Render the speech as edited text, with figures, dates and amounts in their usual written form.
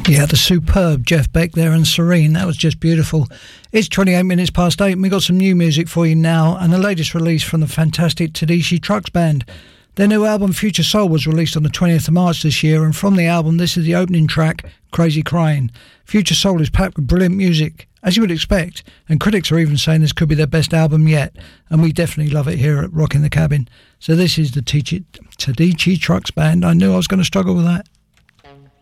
Yeah, the superb Jeff Beck there and Serene. That was just beautiful. It's 28 minutes past 8 and we've got some new music for you now, and the latest release from the fantastic Tedeschi Trucks Band. Their new album Future Soul was released on the 20th of March this year, and from the album this is the opening track, Crazy Crying. Future Soul is packed with brilliant music, as you would expect, and critics are even saying this could be their best album yet, and we definitely love it here at Rock in the Cabin. So this is the Tedeschi Trucks Band. I knew I was going to struggle with that.